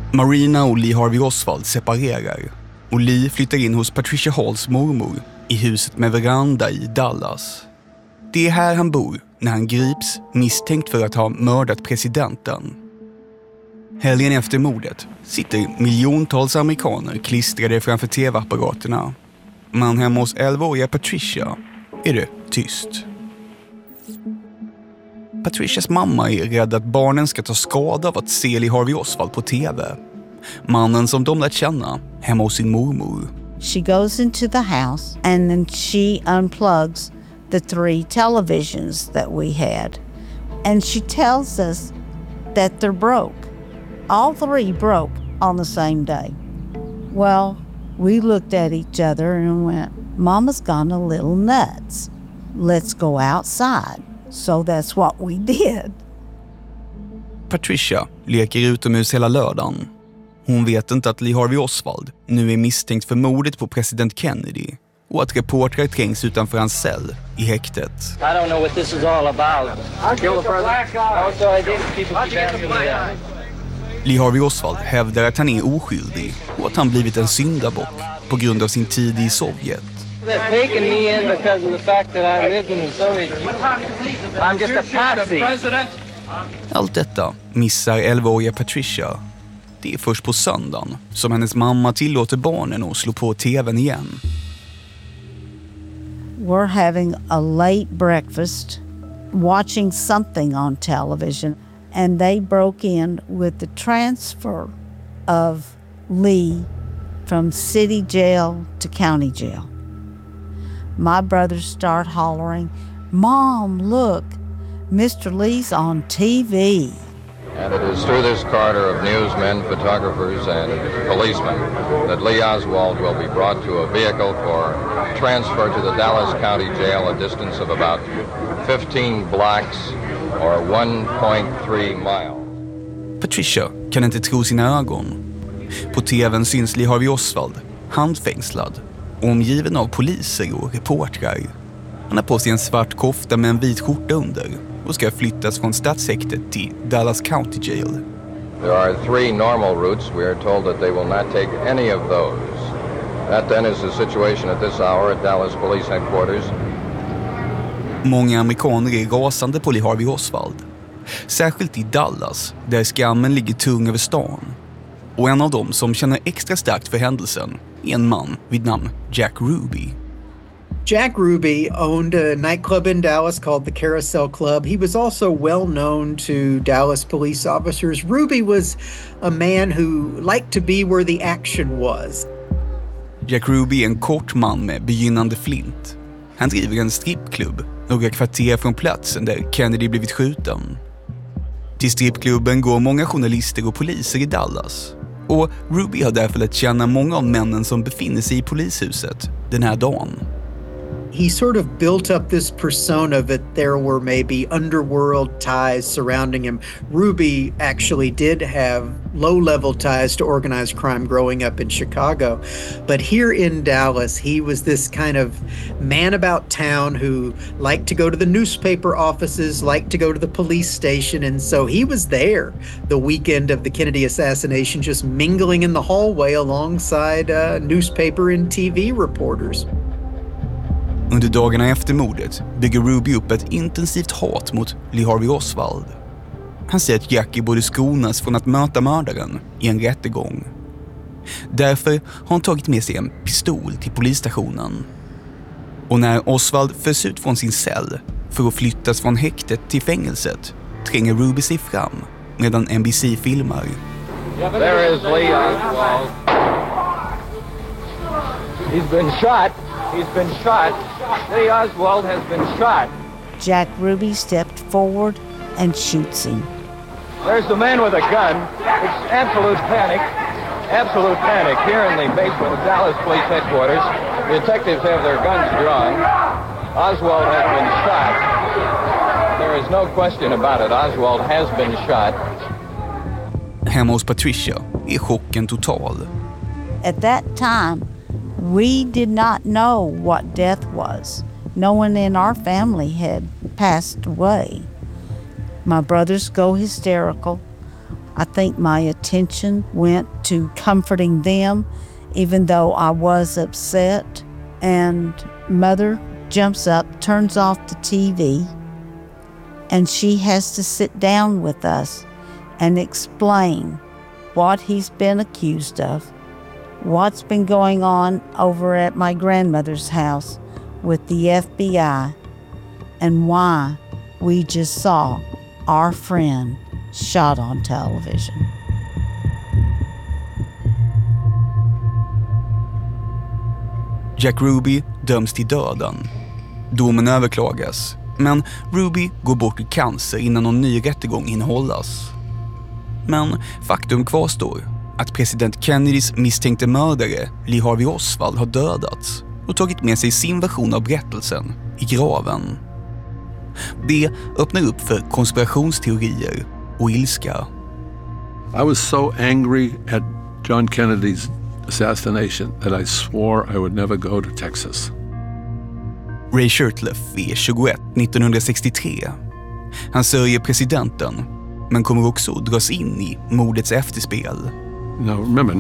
Marina och Lee Harvey Oswald separerar och Lee flyttar in hos Patricia Halls mormor i huset med veranda i Dallas. Det är här han bor när han grips misstänkt för att ha mördat presidenten. Helgen efter mordet sitter miljontals amerikaner klistrade framför tv-apparaterna. Men hemma hos 11-åriga Patricia är det tyst. Patricias mamma är rädd att barnen ska ta skada av att se Lee Harvey Oswald på tv. Mannen som de lärt känna hemma hos sin mormor. She goes into the house and then she unplugs the 3 televisions that we had. And she tells us that they're broke. All 3 broke on the same day. Well, we looked at each other and went, Mama's gone a little nuts. Let's go outside. So that's what we did. Patricia leker utomhus hela lördagen. Hon vet inte att Lee Harvey Oswald nu är misstänkt för mordet på president Kennedy och att reportrar trängs utanför hans cell i häktet. I don't know what this is all about. Lee Harvey Oswald hävdar att han är oskyldig och att han blivit en syndabock på grund av sin tid i Sovjet. They're taking me in because of the fact that I lived in the Soviet Union. I'm just a patsy. Allt detta missar 11-åriga Patricia. Det är först på söndagen som hennes mamma tillåter barnen att slå på tvn igen. We're having a late breakfast, watching something on television, and they broke in with the transfer of Lee from city jail to county jail. My brothers start hollering, Mom, look, Mr. Lee's on TV. And it is through this corridor of newsmen, photographers, and policemen that Lee Oswald will be brought to a vehicle for transfer to the Dallas County Jail, a distance of about 15 blocks or 1.3 mile. Patricia kan inte tro sina ögon. På tvn syns Lee Harvey Oswald handfängslad, omgiven av poliser och reportrar. Han har på sig en svart kofta med en vit skjorta under och ska flyttas från stadshäktet till Dallas County Jail. There are 3 normal routes. We are told that they will not take any of those. That then is the situation at this hour at Dallas Police Headquarters. Många amerikaner är rasande på Lee Harvey Oswald. Särskilt i Dallas, där skammen ligger tung över stan. Och en av dem som känner extra starkt för händelsen är en man vid namn Jack Ruby. Jack Ruby owned a nightclub in Dallas called the Carousel Club. He was also well known to Dallas police officers. Ruby was a man who liked to be where the action was. Jack Ruby är en kort man med begynnande flint. Han driver en strippklubb några kvarter från platsen där Kennedy blivit skjuten. Till strippklubben går många journalister och poliser i Dallas. Och Ruby har därför lärt känna många av männen som befinner sig i polishuset den här dagen. He sort of built up this persona that there were maybe underworld ties surrounding him. Ruby actually did have low-level ties to organized crime growing up in Chicago. But here in Dallas, he was this kind of man about town who liked to go to the newspaper offices, liked to go to the police station. And so he was there the weekend of the Kennedy assassination, just mingling in the hallway alongside newspaper and TV reporters. Under dagarna efter mordet bygger Ruby upp ett intensivt hat mot Lee Harvey Oswald. Han säger att Jackie borde skonas från att möta mördaren i en rättegång. Därför har han tagit med sig en pistol till polisstationen. Och när Oswald förs ut från sin cell för att flyttas från häktet till fängelset tränger Ruby sig fram medan NBC filmar. There is Lee Oswald. He's been shot. He's been shot. Lee Oswald has been shot. Jack Ruby stepped forward and shoots him. There's the man with a gun. It's absolute panic. Absolute panic here in the basement of Dallas Police Headquarters. The detectives have their guns drawn. Oswald has been shot. There is no question about it. Oswald has been shot. Hemma hos Patricia är chocken total. At that time, we did not know what death was. No one in our family had passed away. My brothers go hysterical. I think my attention went to comforting them, even though I was upset. And Mother jumps up, turns off the TV, and she has to sit down with us and explain what he's been accused of, what's been going on over at my grandmother's house with the FBI, and why we just saw our friend shot on television. Jack Ruby döms till döden. Domen överklagas, men Ruby går bort i cancer innan någon ny rättegång hinner hållas. Men faktum kvarstår att president Kennedys misstänkte mördare Lee Harvey Oswald har dödats och tagit med sig sin version av berättelsen i graven. Det öppnar upp för konspirationsteorier och ilska. I was so angry at John Kennedy's assassination that I swore I would never go to Texas. Ray Shurtleff är 21 1963. Han sörjer presidenten, men kommer också dras in i mordets efterspel. Now remember,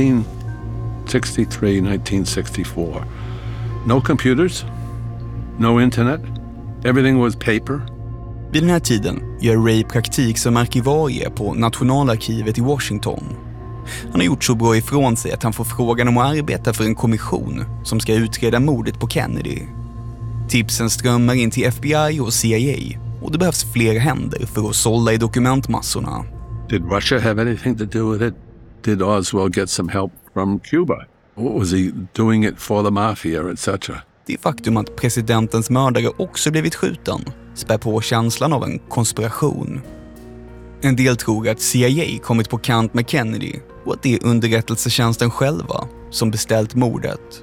1963, 1964. No computers, no internet, everything was paper. Vid den här tiden gör Ray praktik som arkivarie på Nationalarkivet i Washington. Han har gjort så bra ifrån sig att han får frågan om att arbeta för en kommission som ska utreda mordet på Kennedy. Tipsen strömmar in till FBI och CIA och det behövs fler händer för att sålla i dokumentmassorna. Did Russia have anything to do with it? Did Oswald get some help from Cuba? What was he doing it for the mafia, etc.? Det faktum att presidentens mördare också blivit skjuten spär på känslan av en konspiration. En del tror att CIA kommit på kant med Kennedy och att det är underrättelsetjänsten själva som beställt mordet.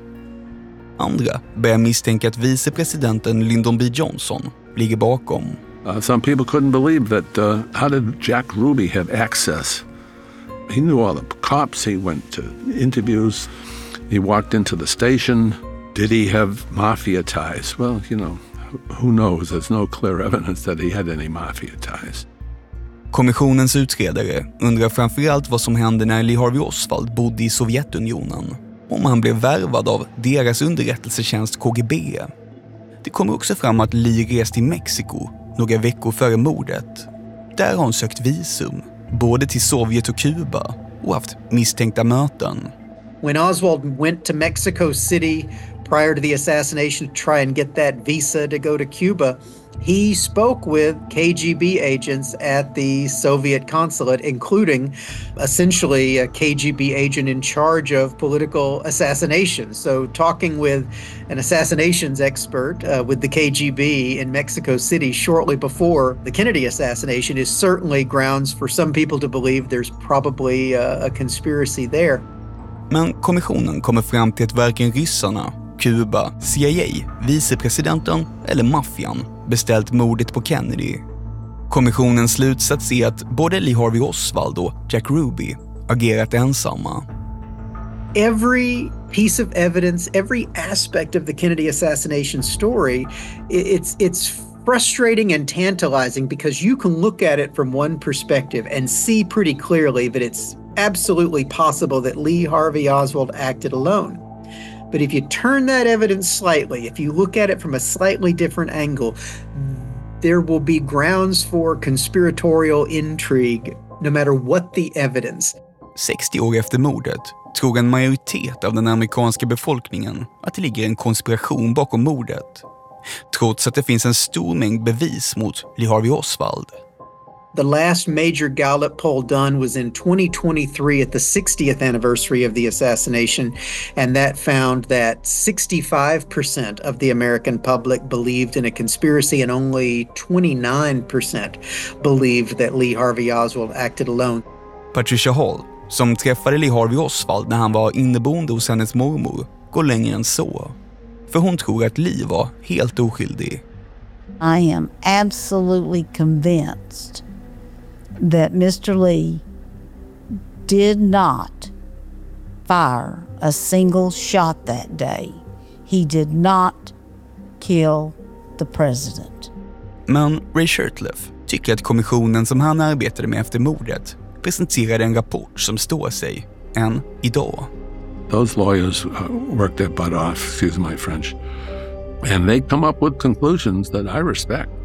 Andra börjar misstänka att vicepresidenten Lyndon B. Johnson ligger bakom. Some people couldn't believe that. How did Jack Ruby have access? He knew all the cops. He went to interviews. He walked into the station. Did he have mafia ties? Well, you know, who knows? There's no clear evidence that he had any mafia ties. Kommissionens utredare undrar framförallt vad som hände när Lee Harvey Oswald bodde i Sovjetunionen. Om han blev värvad av deras underrättelsetjänst KGB. Det kommer också fram att Lee reste till Mexiko några veckor före mordet. Där har han sökt visum, både till Sovjet och Kuba, och haft misstänkta möten. When Oswald went to Mexico City prior to the assassination to try and get that visa to go to Cuba, he spoke with KGB agents at the Soviet consulate, including essentially a KGB agent in charge of political assassinations. So talking with an assassinations expert with the KGB in Mexico City shortly before the Kennedy assassination is certainly grounds for some people to believe there's probably a conspiracy there. Men kommissionen kommer fram till att varken ryssarna, Kuba, CIA, vicepresidenten eller maffian beställt mordet på Kennedy. Kommissionens slutsats är att både Lee Harvey Oswald och Jack Ruby agerat ensamma. Every piece of evidence, every aspect of the Kennedy assassination story, it's frustrating and tantalizing because you can look at it from one perspective and see pretty clearly that it's absolutely possible that Lee Harvey Oswald acted alone. But if you turn that evidence slightly, if you look at it from a slightly different angle, there will be grounds for conspiratorial intrigue, no matter what the evidence. 60 år efter mordet tror en majoritet av den amerikanska befolkningen att det ligger en konspiration bakom mordet, trots att det finns en stor mängd bevis mot Lee Harvey Oswald. The last major Gallup poll done was in 2023 at the 60th anniversary of the assassination, and that found that 65% of the American public believed in a conspiracy and only 29% believed that Lee Harvey Oswald acted alone. Patricia Hall, som träffade Lee Harvey Oswald när han var inneboende hos hennes mormor, går längre än så. För hon tror att Lee var helt oskyldig. I am absolutely convinced that Mr. Lee did not fire a single shot that day. He did not kill the president. Men Ray Shurtleff tycker att kommissionen som han arbetade med efter mordet presenterade en rapport som står sig än idag. Those lawyers worked their butt off, excuse my French, and they come up with conclusions that I respect.